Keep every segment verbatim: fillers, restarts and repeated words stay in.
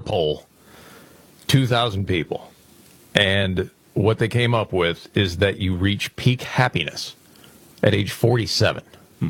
poll two thousand people, and what they came up with is that you reach peak happiness at age forty-seven. Hmm.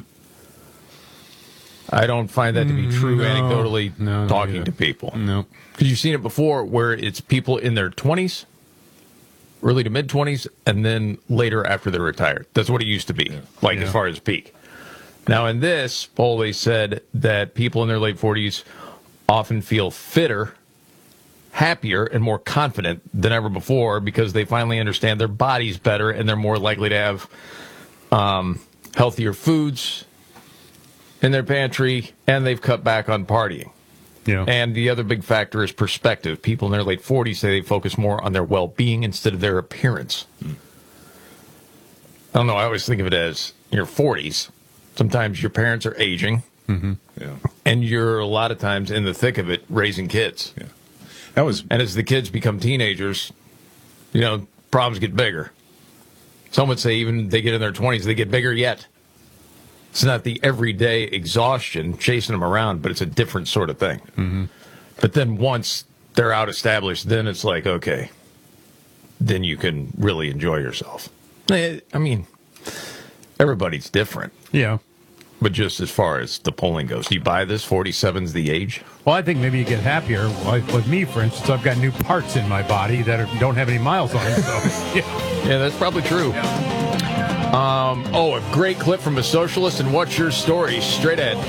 I don't find that to be true no, anecdotally no, talking to people. No. Because you've seen it before where it's people in their twenties, early to mid-twenties, and then later after they're retired. That's what it used to be, yeah. like yeah. as far as peak. Now, in this poll, they said that people in their late forties often feel fitter, happier, and more confident than ever before because they finally understand their bodies better and they're more likely to have um, healthier foods in their pantry, and they've cut back on partying. Yeah. And the other big factor is perspective. People in their late forties say they focus more on their well-being instead of their appearance. Hmm. I don't know. I always think of it as your forties. Sometimes your parents are aging, mm-hmm. yeah. and you're a lot of times in the thick of it raising kids. Yeah. That was, and as the kids become teenagers, you know, problems get bigger. Some would say even they get in their twenties, they get bigger yet. It's not the everyday exhaustion chasing them around, but it's a different sort of thing. Mm-hmm. But then once they're out established, then it's like, okay, then you can really enjoy yourself. I mean, everybody's different. Yeah. But just as far as the polling goes, do you buy this? forty-seven's the age? Well, I think maybe you get happier. Like with me, for instance, I've got new parts in my body that are, don't have any miles on them. So, yeah. yeah, that's probably true. Yeah. Um, oh, a great clip from a socialist, and what's your story? Straight ahead.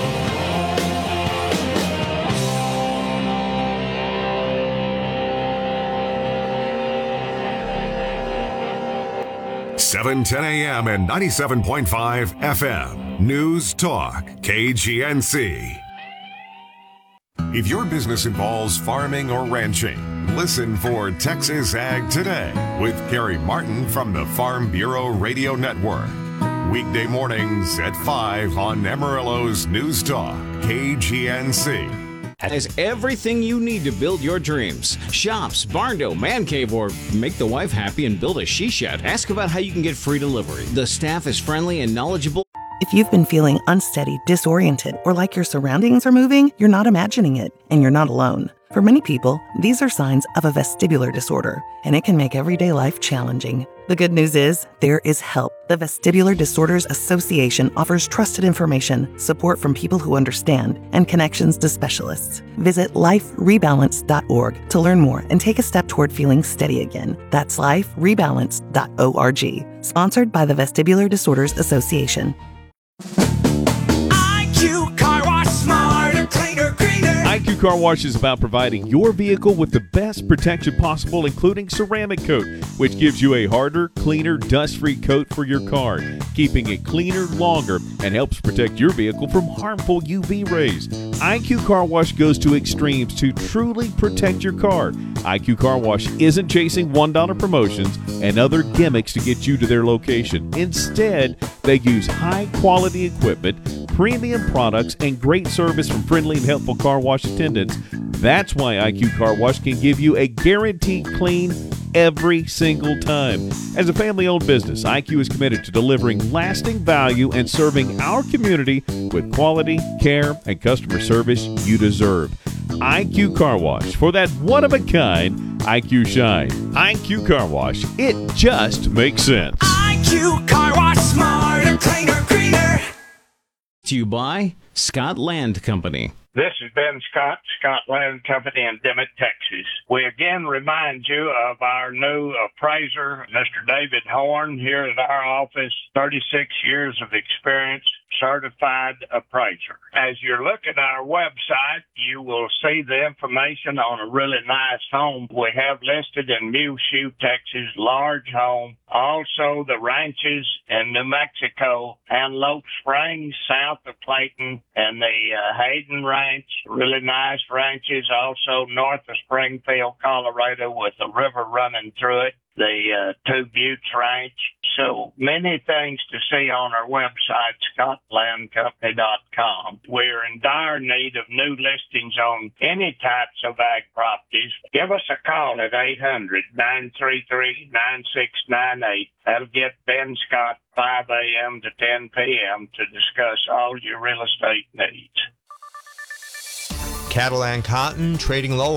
seven ten a.m. and ninety-seven point five F M. News Talk, K G N C. If your business involves farming or ranching, listen for Texas Ag Today with Carrie Martin from the Farm Bureau Radio Network. Weekday mornings at five on Amarillo's News Talk, K G N C. Has everything you need to build your dreams. Shops, barn dough, man cave, or make the wife happy and build a she-shed. Ask about how you can get free delivery. The staff is friendly and knowledgeable. If you've been feeling unsteady, disoriented, or like your surroundings are moving, you're not imagining it, and you're not alone. For many people, these are signs of a vestibular disorder, and it can make everyday life challenging. The good news is, there is help. The Vestibular Disorders Association offers trusted information, support from people who understand, and connections to specialists. Visit life rebalance dot org to learn more and take a step toward feeling steady again. That's life rebalance dot org. Sponsored by the Vestibular Disorders Association. I Q Car Wash, smarter, cleaner, greener. I Q Car Wash is about providing your vehicle with the best protection possible, including ceramic coat, which gives you a harder, cleaner, dust-free coat for your car, keeping it cleaner longer and helps protect your vehicle from harmful U V rays. I Q Car Wash goes to extremes to truly protect your car. I Q Car Wash isn't chasing one dollar promotions and other gimmicks to get you to their location. Instead, they use high-quality equipment, premium products, and great service from friendly and helpful car wash attendants. That's why I Q Car Wash can give you a guaranteed clean every single time. As a family-owned business, I Q is committed to delivering lasting value and serving our community with quality, care, and customer service you deserve. I Q Car Wash, for that one-of-a-kind I Q shine. I Q Car Wash, it just makes sense. I Q Car Wash, smarter, cleaner, greener. To you by Scott Land Company. This is Ben Scott, Scott Land Company in Dimmitt, Texas. We again remind you of our new appraiser, Mister David Horn, here at our office, thirty-six years of experience, certified appraiser. As you look at our website, you will see the information on a really nice home we have listed in Muleshoe, Texas, large home. Also the ranches in New Mexico, Antelope Springs, south of Clayton, and the uh, Hayden Ranch, really nice ranches. Also north of Springfield, Colorado, with a river running through it. The uh, Two Buttes Ranch. So many things to see on our website, scott land company dot com. We're in dire need of new listings on any types of ag properties. Give us a call at eight hundred, nine three three, nine six nine eight. That'll get Ben Scott five a.m. to ten p.m. to discuss all your real estate needs. Cattle and Cotton, trading low